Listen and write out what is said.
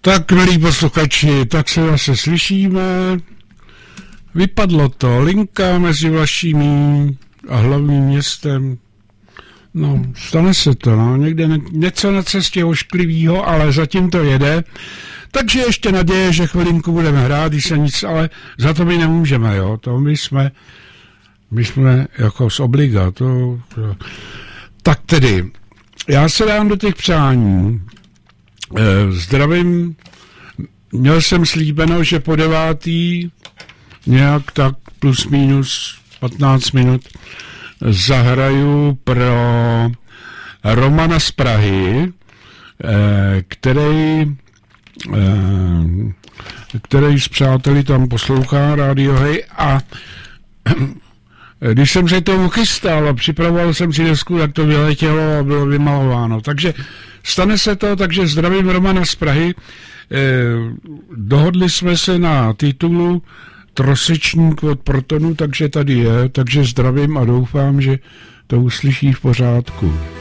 Tak, milí posluchači, tak se zase slyšíme. Vypadlo to, linka mezi Vlašimi a hlavním městem. No, stane se to, no, někde něco na cestě ošklivýho, ale zatím to jede. Takže ještě naděje, že chvilinku budeme hrát, když se nic, ale za to my nemůžeme, jo. To my jsme jako z obliga. Tak tedy, já se dám do těch přání. Zdravím, měl jsem slíbeno, že po 9. nějak tak plus minus 15 minut zahraju pro Romana z Prahy, který s přáteli tam poslouchá Radio Hej, a když jsem se tomu chystal a připravoval jsem si desku, tak to vyletělo a bylo vymalováno. Takže stane se to, takže zdravím Romana z Prahy. Dohodli jsme se na titulu Trosečník od Protonu, takže tady je, takže zdravím a doufám, že to uslyší v pořádku.